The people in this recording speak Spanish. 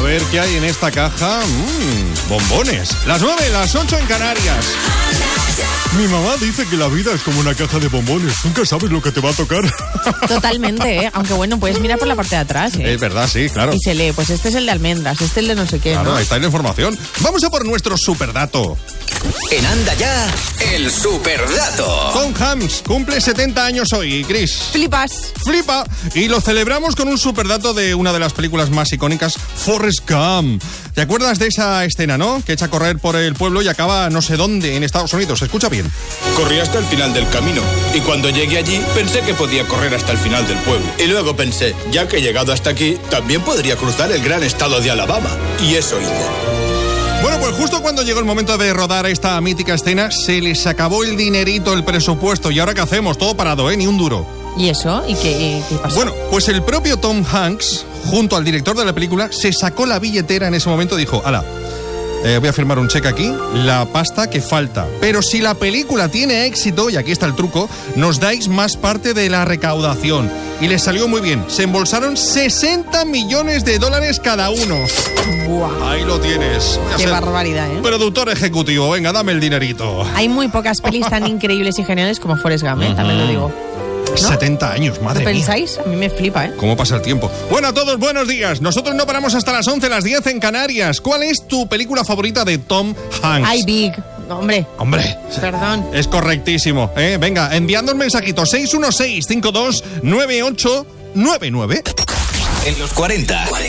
ver qué hay en esta caja. Bombones. Las 9, las 8 en Canarias. Mi mamá dice que la vida es como una caja de bombones. Nunca sabes lo que te va a tocar. Totalmente, ¿eh? Aunque bueno, puedes mirar por la parte de atrás, ¿eh? Es verdad, sí, claro. Y se lee, pues este es el de almendras, este es el de no sé qué, Claro, ¿no? ahí está la información. Vamos a por nuestro superdato. En Anda Ya, el superdato. Tom Hanks cumple 70 años hoy, Chris. Flipas. Flipa. Y lo celebramos con un superdato de una de las películas más icónicas, Forrest Gump. ¿Te acuerdas de esa escena, no? Que echa a correr por el pueblo y acaba no sé dónde, en Estados Unidos. Escucha bien. Corrí hasta el final del camino y cuando llegué allí pensé que podía correr hasta el final del pueblo. Y luego pensé, ya que he llegado hasta aquí, también podría cruzar el gran estado de Alabama. Y eso hice. Bueno, pues justo cuando llegó el momento de rodar esta mítica escena, se les acabó el dinerito, el presupuesto. ¿Y ahora qué hacemos? Todo parado, ni un duro. ¿Y eso? ¿Y qué pasó? Bueno, pues el propio Tom Hanks, junto al director de la película, se sacó la billetera en ese momento y dijo, hala, voy a firmar un cheque aquí, la pasta que falta. Pero si la película tiene éxito, y aquí está el truco, nos dais más parte de la recaudación. Y les salió muy bien. Se embolsaron $60 millones cada uno. Buah. Ahí lo tienes. Qué barbaridad, ¿eh? Productor ejecutivo, venga, dame el dinerito. Hay muy pocas pelis tan increíbles y geniales como Forrest Gump, ¿eh? También lo digo. ¿No? 70 años, madre ¿Lo mía. pensáis? A mí me flipa, ¿eh? ¿Cómo pasa el tiempo? Bueno, a todos, buenos días. Nosotros no paramos hasta las 11, las 10 en Canarias. ¿Cuál es tu película favorita de Tom Hanks? Ay, Big. Hombre. Perdón. Es correctísimo. Venga, enviando un mensajito 616-529899. En los 40.